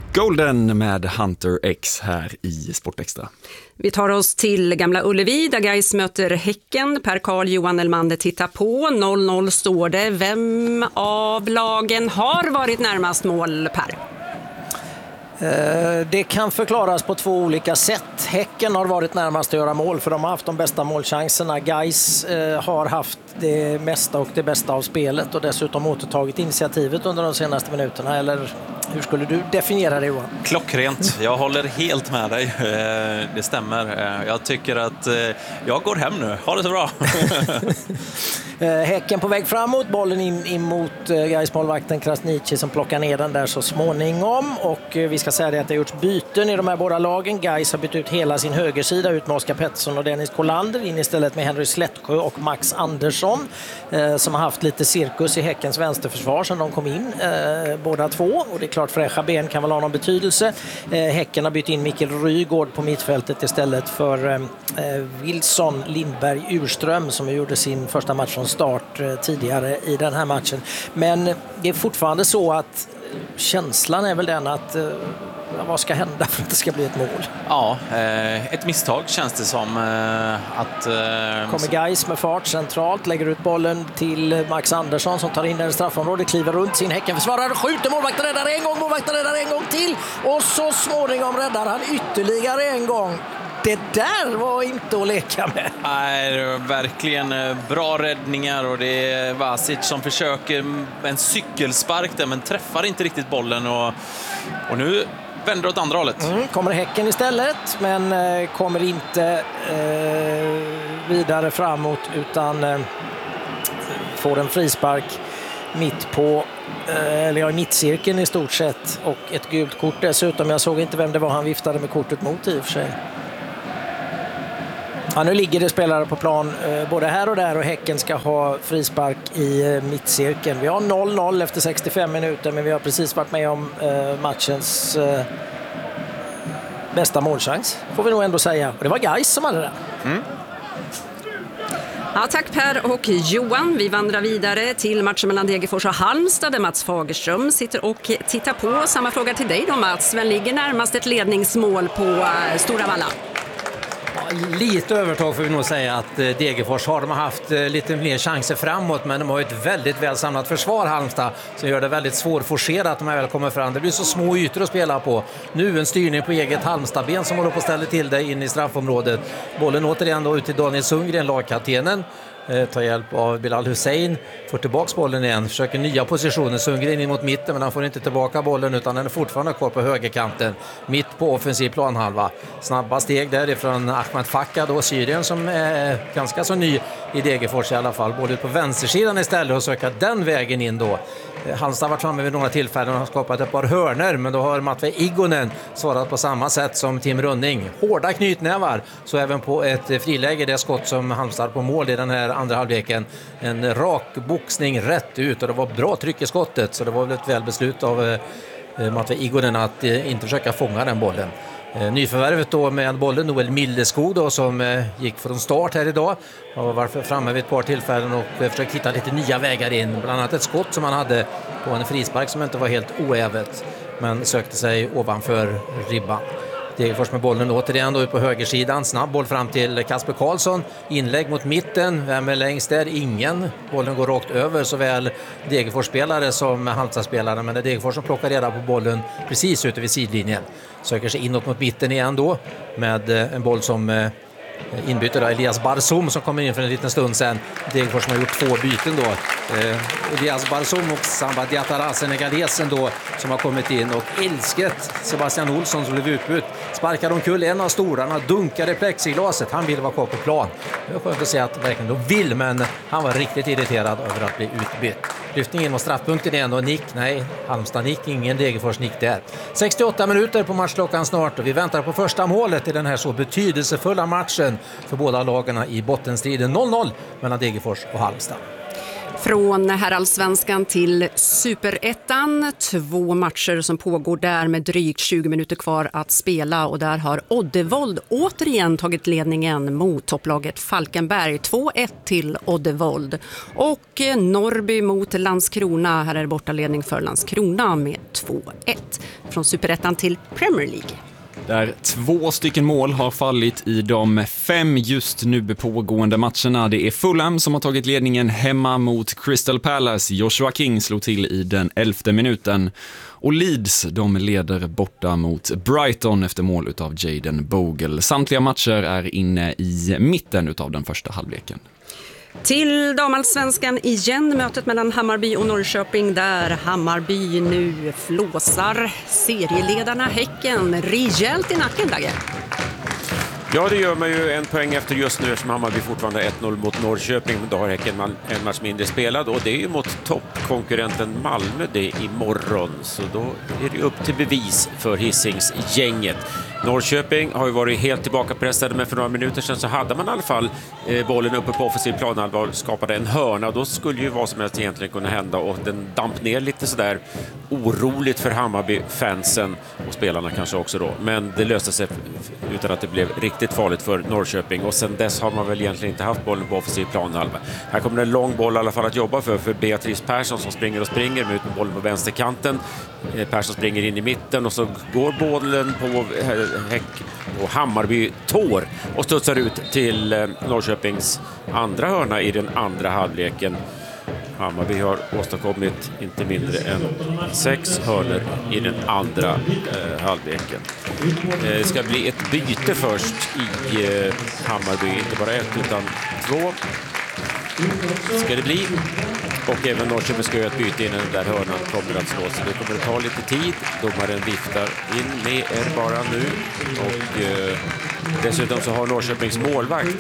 Golden med Hunter X här i Sportextra. Vi tar oss till Gamla Ullevi där Gais möter Häcken. Per Carl-Johan Elmander tittar på. 0-0 står det. Vem av lagen har varit närmast mål, Per? Det kan förklaras på två olika sätt. Häcken har varit närmast att göra mål för de har haft de bästa målchanserna. Gais har haft det mesta och det bästa av spelet och dessutom återtagit initiativet under de senaste minuterna. Eller hur skulle du definiera det, Johan? Klockrent. Jag håller helt med dig. Det stämmer. Jag tycker att jag går hem nu. Ha det så bra. Häcken på väg framåt. Bollen in mot Gais målvakten Krasniqi som plockar ner den där så småningom. Och vi ska säga det att det har gjorts byten i de här båda lagen. Gais har bytt ut hela sin högersida ut med Oskar Pettersson och Dennis Kolander in istället med Henry Slättsjö och Max Andersson som har haft lite cirkus i Häckens vänsterförsvar sedan de kom in båda två. Och det är klart fräscha ben kan väl ha någon betydelse. Häcken har bytt in Mikael Rygaard på mittfältet istället för Wilson Lindberg Urström som gjorde sin första match från start tidigare i den här matchen. Men det är fortfarande så att känslan är väl den att vad ska hända för att det ska bli ett mål? Ja, ett misstag känns det som att... Kommer Gais med fart centralt, lägger ut bollen till Max Andersson som tar in den i straffområdet, kliver runt sin Häckenförsvarare, skjuter, målvakten räddar en gång, målvakten räddar en gång till och så småningom räddar han ytterligare en gång. Det där var inte att leka med. Nej, verkligen bra räddningar och det är Vasic som försöker en cykelspark där men träffar inte riktigt bollen och nu vänder åt andra hållet. Kommer Häcken istället men kommer inte vidare framåt utan får en frispark mitt på eller i mittcirkeln i stort sett och ett gult kort dessutom. Jag såg inte vem det var han viftade med kortet mot i och för sig. Ja, nu ligger det spelare på plan både här och där och Häcken ska ha frispark i mittcirkeln. Vi har 0-0 efter 65 minuter men vi har precis varit med om matchens bästa målchans får vi nog ändå säga. Och det var Gais som hade det. Ja, tack Per och Johan. Vi vandrar vidare till matchen mellan Degerfors och Halmstad där Mats Fagerström sitter och tittar på. Samma fråga till dig då Mats. Vem ligger närmast ett ledningsmål på Stora Valla? Lite övertag får vi nog säga att Degerfors har haft lite mer chanser framåt men de har ett väldigt väl samlat försvar Halmstad som gör det väldigt svårforcerat när man väl kommer fram. Det blir så små ytor att spela på. Nu en styrning på eget Halmstadben som håller på att ställa till det in i straffområdet. Bollen återigen då ut till Daniel Sundgren, lagkaptenen. Tar hjälp av Bilal Hussein, får tillbaka bollen igen, försöker nya positioner, Sundgren in mot mitten men han får inte tillbaka bollen utan den är fortfarande kvar på högerkanten, mitt på offensiv planhalva. Snabba steg därifrån Ahmed Fakka då, Syrien som är ganska så ny i Degerfors i alla fall, både på vänstersidan istället och söka den vägen in då. Halmstad har varit framme vid några tillfällen och har skapat ett par hörner men då har Matvej Igonen svarat på samma sätt som Tim Rönning. Hårda knytnävar, så även på ett friläge det skott som Halmstad på mål i den här andra halvleken. En rak boxning rätt ut och det var bra tryck i skottet så det var väl ett välbeslut av Matvej Igonen att inte försöka fånga den bollen. Nyförvärvet då med bollen Noel Milleskog då, som gick från start här idag och var framme vid ett par tillfällen och försökte hitta lite nya vägar in, bland annat ett skott som han hade på en frispark som inte var helt oävet men sökte sig ovanför ribban. Degerfors med bollen återigen då ut på högersidan, snabb boll fram till Kasper Karlsson, inlägg mot mitten, vem är längst där? Ingen. Bollen går rakt över såväl Degerfors-spelare som Halmstad-spelare men det är Degerfors som plockar reda på bollen precis ute vid sidlinjen. Söker sig inåt mot mitten igen då med en boll som inbyter då Elias Barsoum som kommer in för en liten stund sedan. Degerfors har gjort 2 byten då. Elias Barsoum och Samba Diatara, senegalesen då, som har kommit in och älsket Sebastian Olsson som blev utbytt. Sparkar omkull en av stolarna, dunkade plexiglaset. Han vill vara kvar på plan. Det är skönt att se att verkligen de vill, men han var riktigt irriterad över att bli utbytt. Lyftningen mot straffpunkten igen och nick. Nej, Halmstad nick, ingen Degerfors nick där. 68 minuter på matchklockan snart och vi väntar på första målet i den här så betydelsefulla matchen för båda lagarna i bottenstriden. 0-0 mellan Degerfors och Halmstad. Från herrallsvenskan till superettan. 2 matcher som pågår där med drygt 20 minuter kvar att spela. Och där har Oddevold återigen tagit ledningen mot topplaget Falkenberg. 2-1 till Oddevold. Och Norrby mot Landskrona. Här är det bortaledning för Landskrona med 2-1. Från superettan till Premier League. Där 2 stycken mål har fallit i de 5 just nu pågående matcherna. Det är Fulham som har tagit ledningen hemma mot Crystal Palace. Joshua King slog till i den 11:e minuten. Och Leeds, de leder borta mot Brighton efter mål utav Jaden Bogle. Samtliga matcher är inne i mitten utav den första halvleken. Till damallsvenskan igen, mötet mellan Hammarby och Norrköping där Hammarby nu flåsar serieledarna Häcken rejält i nacken, Dagge. Ja, det gör man ju 1 poäng efter just nu som Hammarby fortfarande 1-0 mot Norrköping. Men då har Häcken en match mindre spelad och det är ju mot toppkonkurrenten Malmö det imorgon. Så då är det upp till bevis för Hisingsgänget. Norrköping har ju varit helt tillbakapressade, men för några minuter sedan så hade man i alla fall bollen uppe på offensiv planhalva och skapade en hörna. Då skulle ju vad som helst egentligen kunna hända och den damp ner lite sådär oroligt för Hammarby-fansen och spelarna kanske också då. Men det löste sig utan att det blev riktigt farligt för Norrköping och sen dess har man väl egentligen inte haft bollen på offensiv planhalva. Här kommer det en lång boll i alla fall att jobba för Beatrice Persson som springer och springer med ut med bollen på vänsterkanten. Persson springer in i mitten och så går bollen på Häck och Hammarby tår och studsar ut till Norrköpings andra hörna i den andra halvleken. Hammarby har åstadkommit inte mindre än 6 hörnor i den andra halvleken. Det ska bli ett byte först i Hammarby, inte bara 1 utan 2 ska det bli. Och även Norrköping ska göra ett byte innan den där hörnan kommer att slås. Det kommer att ta lite tid. Domaren viftar in med er bara nu. Och dessutom så har Norrköpings målvakt